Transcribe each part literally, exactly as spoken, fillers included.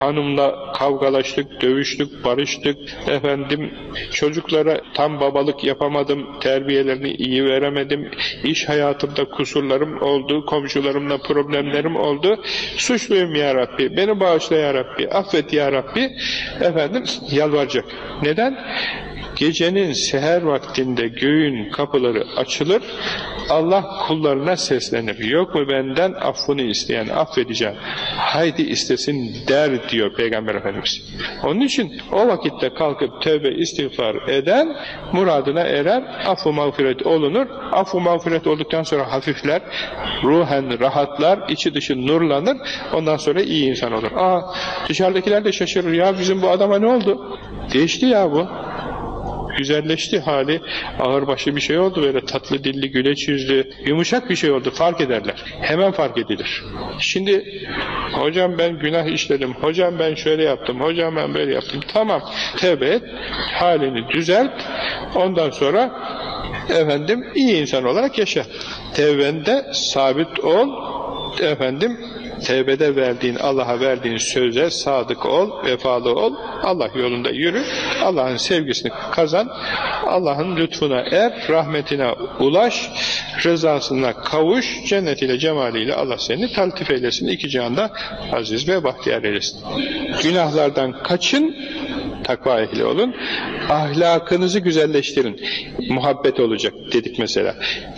Hanımla kavgalaştık, dövüştük, barıştık. Efendim, çocuklara tam babalık yapamadım, terbiyelerini iyi veremedim. İş hayatımda kusurlarım oldu, komşularımla problemlerim oldu. Suçluyum ya Rabbi, beni bağışla ya Rabbi, affet ya Rabbi. Efendim, yalvaracak. Neden? Gecenin seher vaktinde göğün kapıları açılır, Allah kullarına seslenir. Yok mu benden affını isteyen, affedeceğim. Haydi istesin der diyor Peygamber Efendimiz. Onun için o vakitte kalkıp tövbe istiğfar eden muradına erer, affı mağfiret olunur. Affı mağfiret olduktan sonra hafifler, ruhen rahatlar, içi dışı nurlanır. Ondan sonra iyi insan olur. Aa, dışarıdakiler de şaşırır. Ya bizim bu adama ne oldu? Değişti ya bu. Güzelleşti hali, ağırbaşlı bir şey oldu, böyle tatlı dilli, güleç yüzlü, yumuşak bir şey oldu, fark ederler. Hemen fark edilir. Şimdi, hocam ben günah işledim, hocam ben şöyle yaptım, hocam ben böyle yaptım. Tamam, tevbe et, halini düzelt, ondan sonra efendim iyi insan olarak yaşa. Tevbende sabit ol, efendim, tevbede verdiğin, Allah'a verdiğin söze sadık ol, vefalı ol, Allah yolunda yürü, Allah'ın sevgisini kazan, Allah'ın lütfuna er, rahmetine ulaş, rızasına kavuş, cennetiyle, cemaliyle Allah seni taltif eylesin, iki cihanda aziz ve bahtiyar eylesin. Günahlardan kaçın, takva ehli olun, ahlakınızı güzelleştirin, muhabbet olacak dedik mesela.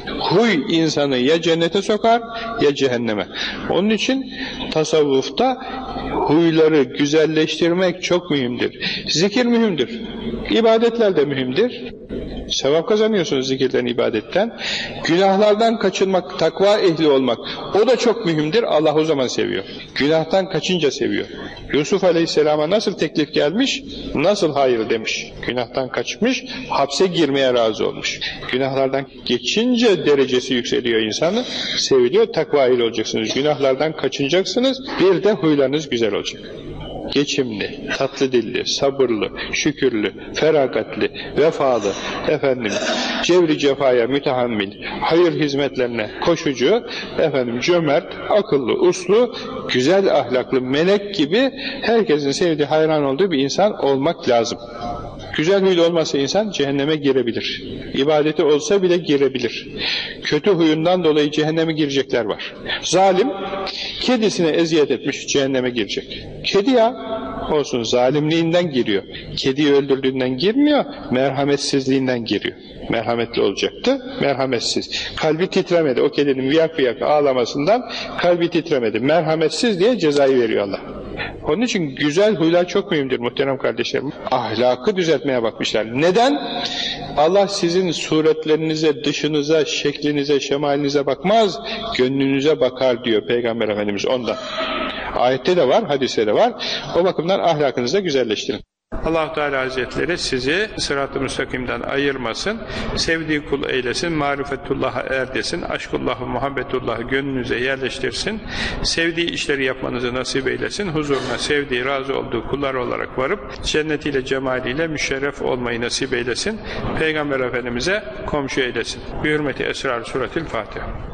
Huy insanı ya cennete sokar ya cehenneme. Onun için tasavvufta huyları güzelleştirmek çok mühimdir. Zikir mühimdir. İbadetler de mühimdir. Sevap kazanıyorsunuz zikirden, ibadetten. Günahlardan kaçınmak, takva ehli olmak, o da çok mühimdir. Allah o zaman seviyor. Günahtan kaçınca seviyor. Yusuf Aleyhisselam'a nasıl teklif gelmiş, nasıl hayır demiş. Günahtan kaçmış, hapse girmeye razı olmuş. Günahlardan geçince derecesi yükseliyor insanı, seviliyor, takva ehli olacaksınız. Günahlardan kaçınacaksınız, bir de huylarınız güzel olacak. Geçimli, tatlı dilli, sabırlı, şükürlü, feragatli, vefalı, efendim, cevri cefaya mütehammil, hayır hizmetlerine koşucu, efendim, cömert, akıllı, uslu, güzel ahlaklı, melek gibi herkesin sevdiği, hayran olduğu bir insan olmak lazım. Güzel huylu olmasa insan cehenneme girebilir. İbadeti olsa bile girebilir. Kötü huyundan dolayı cehenneme girecekler var. Zalim, kedisine eziyet etmiş, cehenneme girecek. Kedi ya, olsun, zalimliğinden giriyor. Kediyi öldürdüğünden girmiyor, merhametsizliğinden giriyor. Merhametli olacaktı, merhametsiz. Kalbi titremedi, o kedinin viyak viyak ağlamasından kalbi titremedi. Merhametsiz diye cezayı veriyor Allah. Onun için güzel huylar çok mühimdir muhterem kardeşlerim. Ahlakı düzeltmeye bakmışlar. Neden? Allah sizin suretlerinize, dışınıza, şeklinize, şemalinize bakmaz, gönlünüze bakar diyor Peygamber Efendimiz ondan. Ayette de var, hadiste de var. O bakımdan ahlakınızı da güzelleştirin. Allah-u Teala Hazretleri sizi sırat-ı müstakimden ayırmasın, sevdiği kul eylesin, marifetullah'a erdesin, aşkullahı, muhabbetullah'ı gönlünüze yerleştirsin, sevdiği işleri yapmanızı nasip eylesin, huzuruna sevdiği, razı olduğu kullar olarak varıp, cennetiyle, cemaliyle müşerref olmayı nasip eylesin, Peygamber Efendimiz'e komşu eylesin. Bi hürmeti esrar suratil Fatiha.